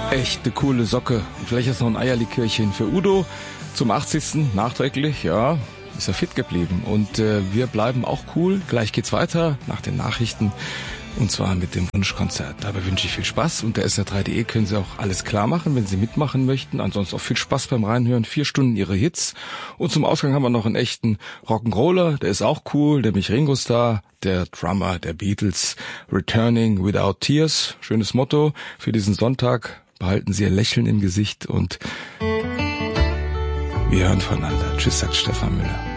Echt eine coole Socke. Vielleicht ist noch ein Eierlikörchen für Udo zum 80. nachträglich, ja, ist er fit geblieben. Und wir bleiben auch cool. Gleich geht's weiter nach den Nachrichten. Und zwar mit dem Wunschkonzert. Dabei wünsche ich viel Spaß. Unter sr3.de können Sie auch alles klar machen, wenn Sie mitmachen möchten. Ansonsten auch viel Spaß beim Reinhören. 4 Stunden Ihre Hits. Und zum Ausgang haben wir noch einen echten Rock'n'Roller. Der ist auch cool. Nämlich Ringo Starr, der Drummer der Beatles. Returning Without Tears. Schönes Motto für diesen Sonntag. Behalten Sie Ihr Lächeln im Gesicht und wir hören voneinander. Tschüss, sagt Stefan Müller.